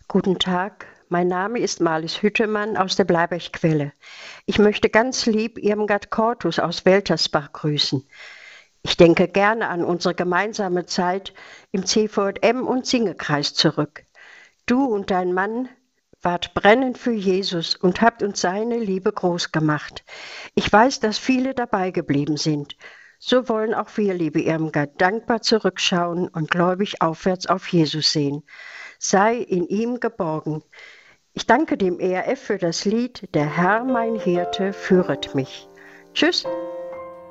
Guten Tag, mein Name ist Marlies Hüttemann aus der Bleibergquelle. Ich möchte ganz lieb Irmgard Cortus aus Weltersbach grüßen. Ich denke gerne an unsere gemeinsame Zeit im CVM und Singekreis zurück. Du und dein Mann wart brennend für Jesus und habt uns seine Liebe groß gemacht. Ich weiß, dass viele dabei geblieben sind. So wollen auch wir, liebe Irmgard, dankbar zurückschauen und gläubig aufwärts auf Jesus sehen. Sei in ihm geborgen. Ich danke dem ERF für das Lied Der Herr mein Hirte führet mich. Tschüss.